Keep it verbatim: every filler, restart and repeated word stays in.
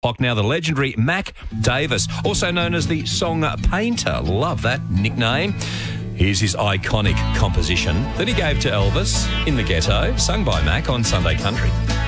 o'clock now, the legendary Mac Davis, also known as the Song Painter. Love that nickname. Here's his iconic composition that he gave to Elvis, In the Ghetto, sung by Mac on Sunday Country.